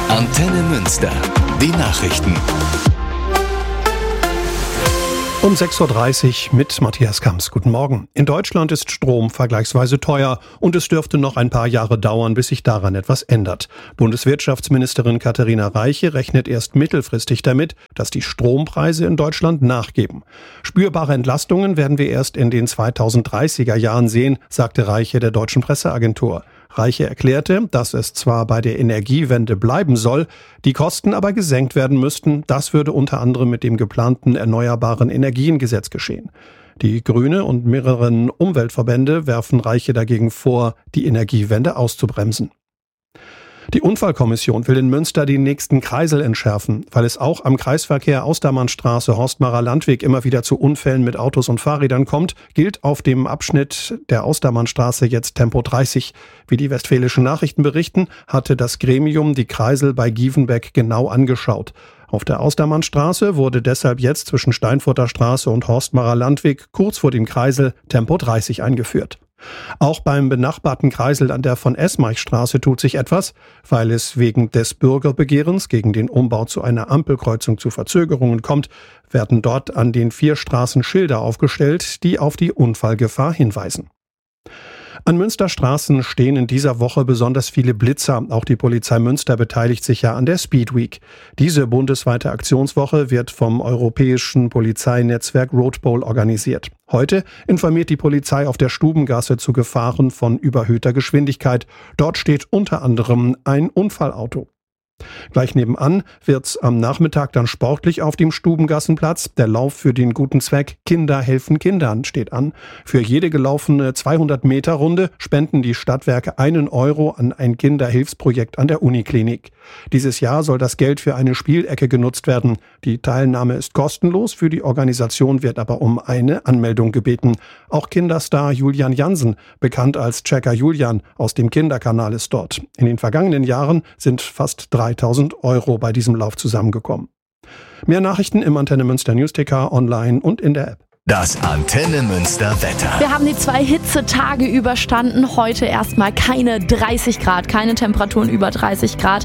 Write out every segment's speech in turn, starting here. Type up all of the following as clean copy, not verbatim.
Antenne Münster. Die Nachrichten. Um 6.30 Uhr mit Matthias Kamps. Guten Morgen. In Deutschland ist Strom vergleichsweise teuer und es dürfte noch ein paar Jahre dauern, bis sich daran etwas ändert. Bundeswirtschaftsministerin Katharina Reiche rechnet erst mittelfristig damit, dass die Strompreise in Deutschland nachgeben. Spürbare Entlastungen werden wir erst in den 2030er Jahren sehen, sagte Reiche der Deutschen Presseagentur. Reiche erklärte, dass es zwar bei der Energiewende bleiben soll, die Kosten aber gesenkt werden müssten. Das würde unter anderem mit dem geplanten Erneuerbaren Energiengesetz geschehen. Die Grüne und mehreren Umweltverbände werfen Reiche dagegen vor, die Energiewende auszubremsen. Die Unfallkommission will in Münster den nächsten Kreisel entschärfen. Weil es auch am Kreisverkehr Ostermannstraße, Horstmarer Landweg immer wieder zu Unfällen mit Autos und Fahrrädern kommt, gilt auf dem Abschnitt der Ostermannstraße jetzt Tempo 30. Wie die Westfälischen Nachrichten berichten, hatte das Gremium die Kreisel bei Gievenbeck genau angeschaut. Auf der Ostermannstraße wurde deshalb jetzt zwischen Steinfurter Straße und Horstmarer Landweg kurz vor dem Kreisel Tempo 30 eingeführt. Auch beim benachbarten Kreisel an der von Esmeichstraße tut sich etwas, weil es wegen des Bürgerbegehrens gegen den Umbau zu einer Ampelkreuzung zu Verzögerungen kommt, werden dort an den 4 Straßen Schilder aufgestellt, die auf die Unfallgefahr hinweisen. An Münsterstraßen stehen in dieser Woche besonders viele Blitzer. Auch die Polizei Münster beteiligt sich ja an der Speed Week. Diese bundesweite Aktionswoche wird vom europäischen Polizeinetzwerk Roadbowl organisiert. Heute informiert die Polizei auf der Stubengasse zu Gefahren von überhöhter Geschwindigkeit. Dort steht unter anderem ein Unfallauto. Gleich nebenan wird's am Nachmittag dann sportlich auf dem Stubengassenplatz. Der Lauf für den guten Zweck Kinder helfen Kindern steht an. Für jede gelaufene 200-Meter-Runde spenden die Stadtwerke 1 Euro an ein Kinderhilfsprojekt an der Uniklinik. Dieses Jahr soll das Geld für eine Spielecke genutzt werden. Die Teilnahme ist kostenlos, für die Organisation wird aber um eine Anmeldung gebeten. Auch Kinderstar Julian Jansen, bekannt als Checker Julian aus dem Kinderkanal, ist dort. In den vergangenen Jahren sind fast 3.000 Euro bei diesem Lauf zusammengekommen. Mehr Nachrichten im Antenne Münster Newsticker, online und in der App. Das Antenne Münster Wetter. Wir haben die 2 Hitzetage überstanden. Heute erstmal keine 30 Grad, keine Temperaturen über 30 Grad.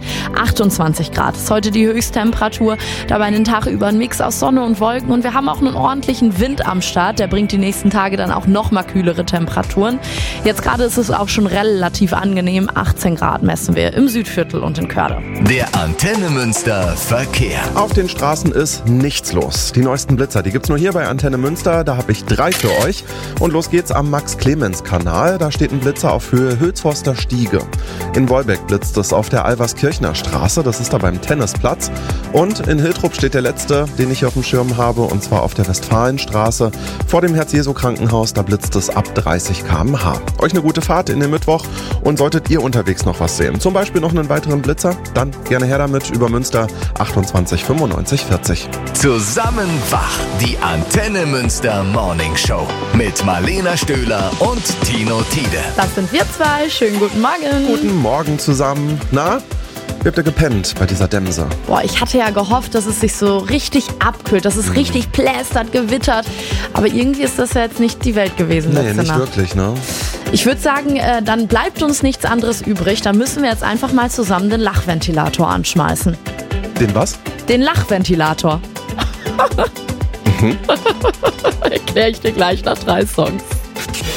28 Grad ist heute die Höchsttemperatur. Dabei einen Tag über ein Mix aus Sonne und Wolken. Und wir haben auch einen ordentlichen Wind am Start. Der bringt die nächsten Tage dann auch noch mal kühlere Temperaturen. Jetzt gerade ist es auch schon relativ angenehm. 18 Grad messen wir im Südviertel und in Körde. Der Antenne Münster Verkehr. Auf den Straßen ist nichts los. Die neuesten Blitzer, die gibt's nur hier bei Antenne Münster. Da habe ich 3 für euch. Und los geht's am Max-Clemens-Kanal. Da steht ein Blitzer auf Höhe Hülshorster Stiege. In Wolbeck blitzt es auf der Alverskirchner Straße. Das ist da beim Tennisplatz. Und in Hiltrup steht der letzte, den ich auf dem Schirm habe. Und zwar auf der Westfalenstraße. Vor dem Herz-Jesu-Krankenhaus. Da blitzt es ab 30 km/h. Euch eine gute Fahrt in den Mittwoch. Und solltet ihr unterwegs noch was sehen, zum Beispiel noch einen weiteren Blitzer, dann gerne her damit über Münster 28 95 40. Zusammen wach. Die Antenne Münster Morning Show mit Marlena Stöhler und Tino Tiede. Das sind wir 2. Schönen guten Morgen. Guten Morgen zusammen. Na, wie habt ihr gepennt bei dieser Dämse? Ich hatte ja gehofft, dass es sich so richtig abkühlt, dass es richtig plästert, gewittert. Aber irgendwie ist das ja jetzt nicht die Welt gewesen letzte nicht Nacht. Wirklich, ne? Ich würde sagen, dann bleibt uns nichts anderes übrig. Da müssen wir jetzt einfach mal zusammen den Lachventilator anschmeißen. Den was? Den Lachventilator. Erkläre ich dir gleich nach 3 Songs.